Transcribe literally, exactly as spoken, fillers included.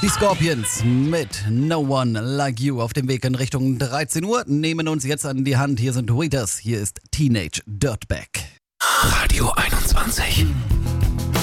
Die Scorpions mit No One Like You auf dem Weg in Richtung dreizehn Uhr. Nehmen uns jetzt an die Hand. Hier sind Waiters. Hier ist Teenage Dirtbag. Radio einundzwanzig.